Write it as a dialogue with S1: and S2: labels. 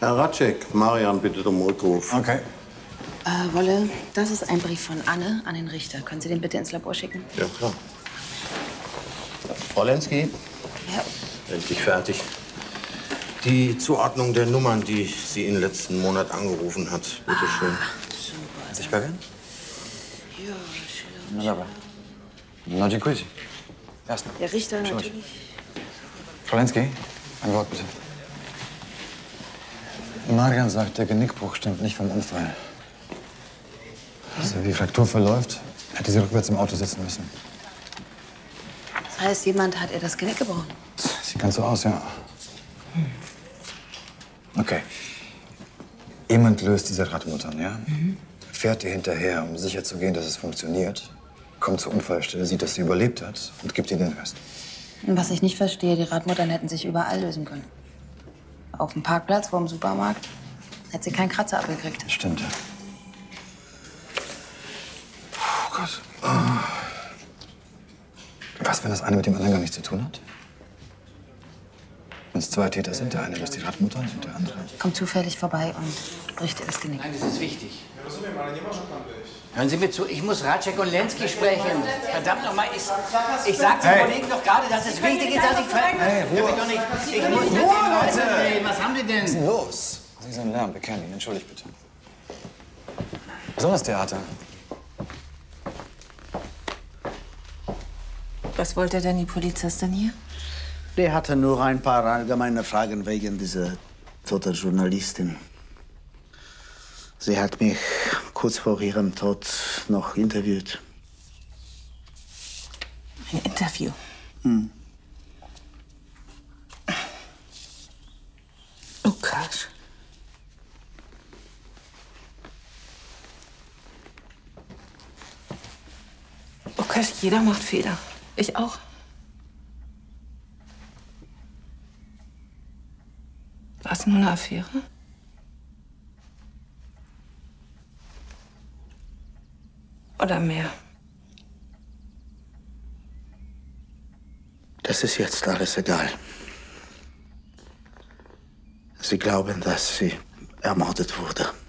S1: Herr Ratschek, Marian bittet um Rückruf.
S2: Okay.
S3: Wolle, das ist ein Brief von Anne an den Richter. Können Sie den bitte ins Labor schicken?
S1: Ja, klar. Frau Lenski?
S3: Ja.
S1: Endlich fertig. Die Zuordnung der Nummern, die sie in letzten Monat angerufen hat. Bitte schön.
S3: Super.
S2: Sich bei wem?
S3: Ja,
S2: No dobra. No, dziękuję. Jasne.
S3: der Richter
S2: Schau
S3: natürlich.
S2: Frau Lenski, ein Wort bitte. Marian sagt, der Genickbruch stammt nicht vom Unfall. Also, wie die Fraktur verläuft, hätte sie rückwärts im Auto sitzen müssen.
S3: Das heißt, jemand hat ihr das Genick gebrochen.
S2: Sieht ganz so aus, ja. Okay. Jemand löst diese Radmuttern, ja? Fährt ihr hinterher, um sicherzugehen, dass es funktioniert. Kommt zur Unfallstelle, sieht, dass sie überlebt hat und gibt ihr den Rest.
S3: Und was ich nicht verstehe, die Radmuttern hätten sich überall lösen können. Auf dem Parkplatz vor dem Supermarkt hätte sie keinen Kratzer abgekriegt.
S2: Stimmt, ja. Oh Gott. Was, wenn das eine mit dem anderen gar nichts zu tun hat? Wenn es zwei Täter sind, der eine löst die Radmuttern und der andere.
S3: Kommt zufällig vorbei und bricht ihr das Genick.
S4: Nein, das ist wichtig. Hören Sie mir zu, ich muss Ratschek und Lenski sprechen. Verdammt nochmal, ich sag den Kollegen doch gerade, dass es wichtig ist, dass ich
S2: Hey, Ruhe.
S4: Doch nicht. Ich muss mit den Leuten reden. Was haben die
S2: Was
S4: denn?
S2: ist denn los? Sie sind Lärm, wir kennen ihn. Entschuldigt bitte. Was soll das Theater?
S5: Was wollte denn die Polizistin hier?
S6: Der hatte nur ein paar allgemeine Fragen wegen dieser toten Journalistin. Sie hat mich kurz vor ihrem Tod noch interviewt.
S5: Ein Interview. Lukas. Lukas, jeder macht Fehler. Ich auch. War es nur eine Affäre? Oder mehr?
S6: Das ist jetzt alles egal. Sie glauben, dass sie ermordet wurde.